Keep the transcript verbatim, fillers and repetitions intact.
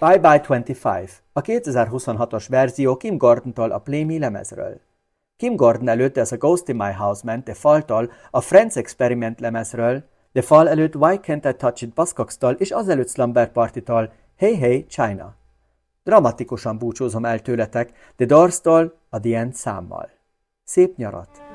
Bye Bye huszonöt, a kétezer-huszonhatos verzió Kim Gordon-tól a Play Me lemezről. Kim Gordon előtte ez a Ghost in My House ment The Fall-tól a Friends Experiment lemezről, The Fall előtt Why Can't I Touch It Buzzcocks-tól és azelőtt Slumber Party-tól Hey Hey China. Dramatikusan búcsúzom el tőletek The Doors-tól a The End számmal. Szép nyarat!